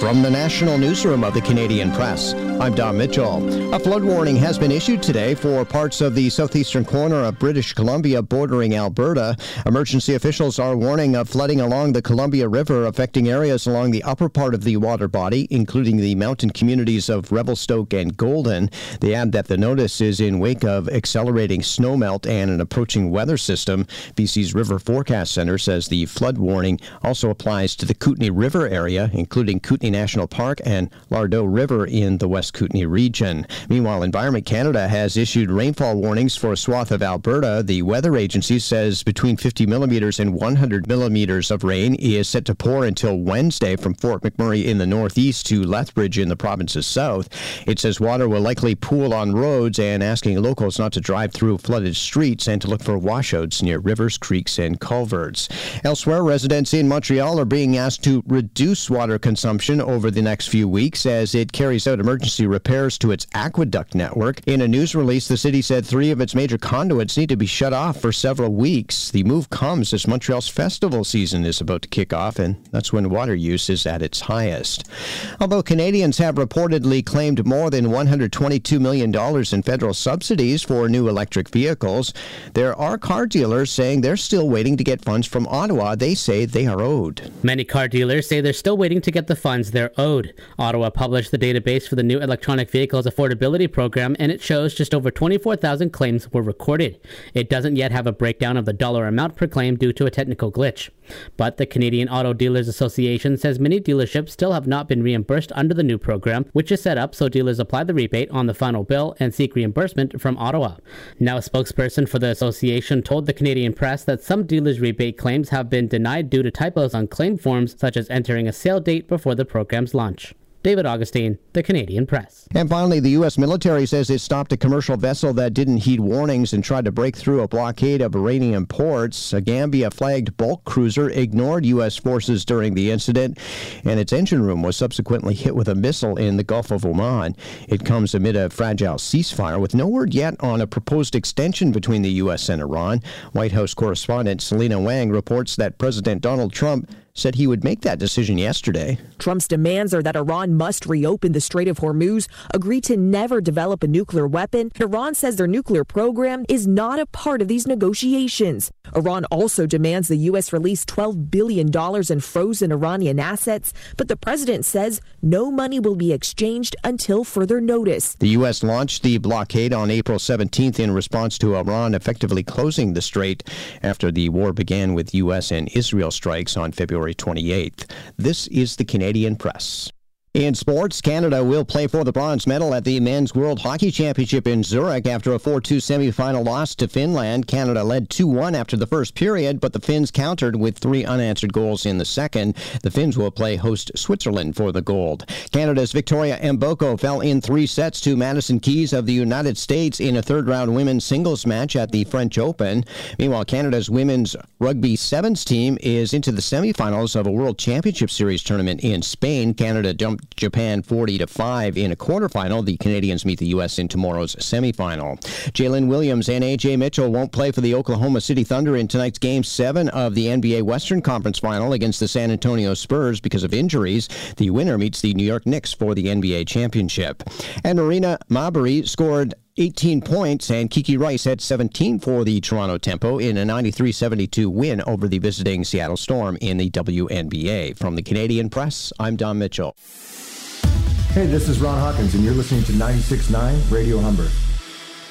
From the National Newsroom of the Canadian Press, I'm Don Mitchell. A flood warning has been issued today for parts of the southeastern corner of British Columbia bordering Alberta. Emergency officials are warning of flooding along the Columbia River, affecting areas along the upper part of the water body, including the mountain communities of Revelstoke and Golden. They add that the notice is in wake of accelerating snowmelt and an approaching weather system. BC's River Forecast Centre says the flood warning also applies to the Kootenay River area, including Kootenay National Park and Lardo River in the West Kootenay region. Meanwhile, Environment Canada has issued rainfall warnings for a swath of Alberta. The weather agency says between 50 millimeters and 100 millimeters of rain is set to pour until Wednesday from Fort McMurray in the northeast to Lethbridge in the province's south. It says water will likely pool on roads and asking locals not to drive through flooded streets and to look for washouts near rivers, creeks, and culverts. Elsewhere, residents in Montreal are being asked to reduce water consumption over the next few weeks as it carries out emergency repairs to its aqueduct network. In a news release, the city said 3 of its major conduits need to be shut off for several weeks. The move comes as Montreal's festival season is about to kick off, and that's when water use is at its highest. Although Canadians have reportedly claimed more than $122 million in federal subsidies for new electric vehicles, there are car dealers saying they're still waiting to get funds from Ottawa. They say they are owed. Many car dealers say they're still waiting to get the funds they're owed. Ottawa published the database for the new electronic vehicles affordability program, and it shows just over 24,000 claims were recorded. It doesn't yet have a breakdown of the dollar amount per claim due to a technical glitch. But the Canadian Auto Dealers Association says many dealerships still have not been reimbursed under the new program, which is set up so dealers apply the rebate on the final bill and seek reimbursement from Ottawa. Now, a spokesperson for the association told the Canadian Press that some dealers' rebate claims have been denied due to typos on claim forms, such as entering a sale date before the program's launch. David Augustine, The Canadian Press. And finally, the U.S. military says it stopped a commercial vessel that didn't heed warnings and tried to break through a blockade of Iranian ports. A Gambia-flagged bulk cruiser ignored U.S. forces during the incident, and its engine room was subsequently hit with a missile in the Gulf of Oman. It comes amid a fragile ceasefire with no word yet on a proposed extension between the U.S. and Iran. White House correspondent Selena Wang reports that President Donald Trump said he would make that decision yesterday. Trump's demands are that Iran must reopen the Strait of Hormuz, agree to never develop a nuclear weapon. Iran says their nuclear program is not a part of these negotiations. Iran also demands the U.S. release $12 billion in frozen Iranian assets, but the president says no money will be exchanged until further notice. The U.S. launched the blockade on April 17th in response to Iran effectively closing the strait after the war began with U.S. and Israel strikes on February 28th. This is the Canadian Press. In sports, Canada will play for the bronze medal at the Men's World Hockey Championship in Zurich after a 4-2 semifinal loss to Finland. Canada led 2-1 after the first period, but the Finns countered with 3 unanswered goals in the second. The Finns will play host Switzerland for the gold. Canada's Victoria Mboko fell in 3 sets to Madison Keys of the United States in a third-round women's singles match at the French Open. Meanwhile, Canada's women's rugby sevens team is into the semifinals of a World Championship Series tournament in Spain. Canada jumped Japan 40-5 in a quarterfinal. The Canadians meet the U.S. in tomorrow's semifinal. Jalen Williams and A.J. Mitchell won't play for the Oklahoma City Thunder in tonight's Game 7 of the NBA Western Conference Final against the San Antonio Spurs because of injuries. The winner meets the New York Knicks for the NBA championship. And Marina Mabury scored 18 points, and Kiki Rice had 17 for the Toronto Tempo in a 93-72 win over the visiting Seattle Storm in the WNBA. From the Canadian Press, I'm Don Mitchell. Hey, this is Ron Hawkins, and you're listening to 96.9 Radio Humber.